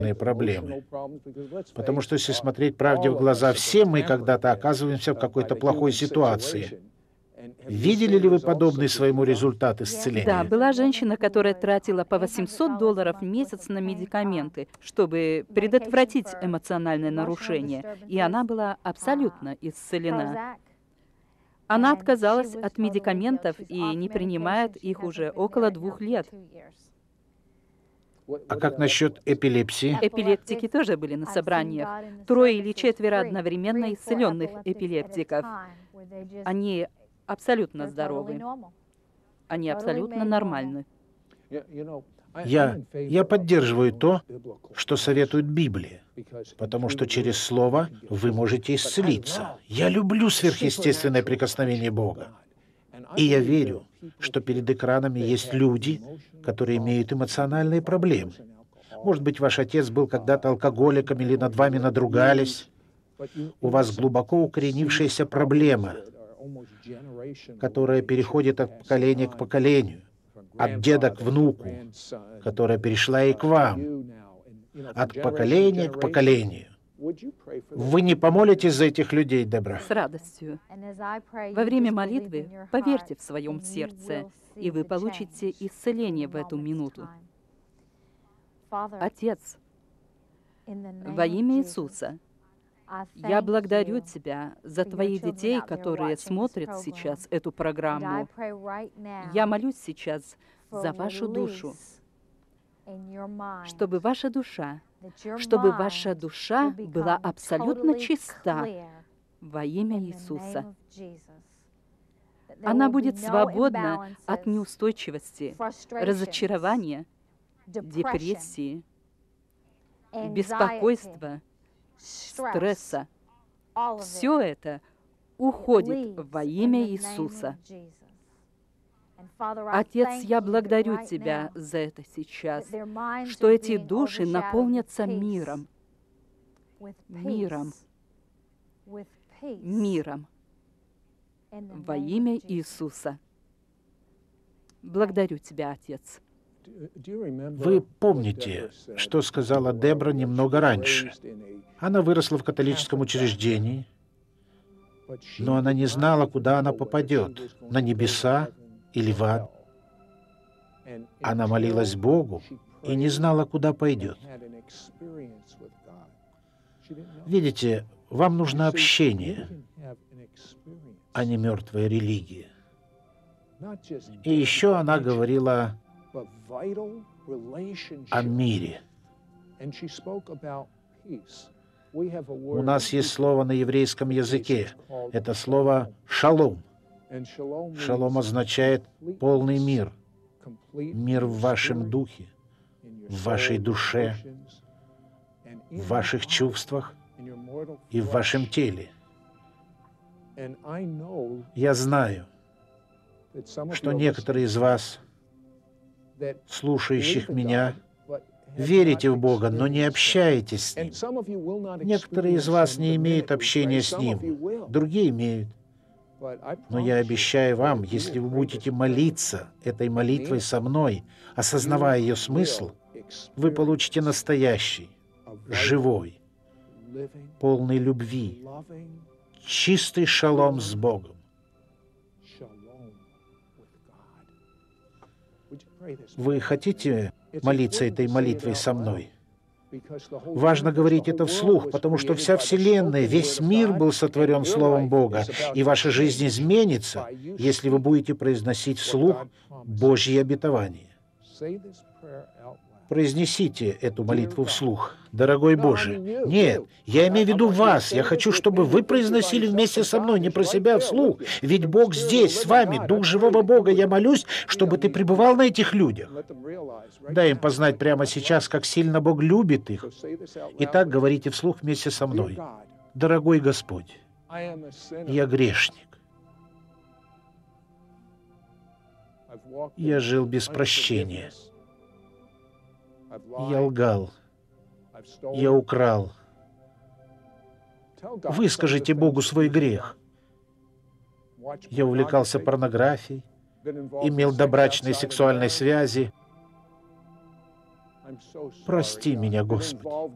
проблемы. Потому что, если смотреть правде в глаза, все мы когда-то оказываемся в какой-то плохой ситуации. Видели ли вы подобный своему результат Да, исцеления? была женщина, которая тратила по $800 в месяц на медикаменты, чтобы предотвратить эмоциональное нарушение, и она была абсолютно исцелена. Она отказалась от медикаментов и не принимает их уже около 2 лет. А как насчет эпилепсии? Эпилептики тоже были на собраниях. 3 или 4 одновременно исцеленных эпилептиков. Они абсолютно здоровы. Они абсолютно нормальны. Я поддерживаю то, что советует Библия, потому что через Слово вы можете исцелиться. Я люблю сверхъестественное прикосновение Бога. И я верю, что перед экранами есть люди, которые имеют эмоциональные проблемы. Может быть, ваш отец был когда-то алкоголиком или над вами надругались. У вас глубоко укоренившаяся проблема, которая переходит от поколения к поколению, от деда к внуку, которая перешла и к вам, от поколения к поколению. Вы не помолитесь за этих людей, Дебра? С радостью. Во время молитвы поверьте в своем сердце, и вы получите исцеление в эту минуту. Отец, во имя Иисуса, я благодарю Тебя за Твоих детей, которые смотрят сейчас эту программу. Я молюсь сейчас за вашу душу, чтобы ваша душа была абсолютно чиста во имя Иисуса. Она будет свободна от неустойчивости, разочарования, депрессии, беспокойства, стресса. Все это уходит во имя Иисуса. Отец, я благодарю Тебя за это сейчас, что эти души наполнятся миром, миром, миром во имя Иисуса. Благодарю Тебя, Отец. Вы помните, что сказала Дебра немного раньше? Она выросла в католическом учреждении, но она не знала, куда она попадет, на небеса или в ад. Она молилась Богу и не знала, куда пойдет. Видите, вам нужно общение, а не мертвая религия. И еще она говорила о мире. У нас есть слово на еврейском языке. Это слово «шалом». Шалом означает полный мир. Мир в вашем духе, в вашей душе, в ваших чувствах и в вашем теле. Я знаю, что некоторые из вас, слушающих меня, верите в Бога, но не общаетесь с Ним. Некоторые из вас не имеют общения с Ним, другие имеют. Но я обещаю вам, если вы будете молиться этой молитвой со мной, осознавая ее смысл, вы получите настоящий, живой, полный любви, чистый шалом с Богом. Вы хотите молиться этой молитвой со мной? Важно говорить это вслух, потому что вся Вселенная, весь мир был сотворен Словом Бога, и ваша жизнь изменится, если вы будете произносить вслух Божьи обетования. Произнесите эту молитву вслух. Дорогой Боже, нет, я имею в виду вас. Я хочу, чтобы вы произносили вместе со мной, не про себя вслух. Ведь Бог здесь, с вами, Дух живого Бога. Я молюсь, чтобы ты пребывал на этих людях. Дай им познать прямо сейчас, как сильно Бог любит их. Итак, говорите вслух вместе со мной. Дорогой Господь, я грешник. Я жил без прощения. Я лгал. Я украл. Выскажите Богу свой грех. Я увлекался порнографией, имел добрачные сексуальные связи. Прости меня, Господи.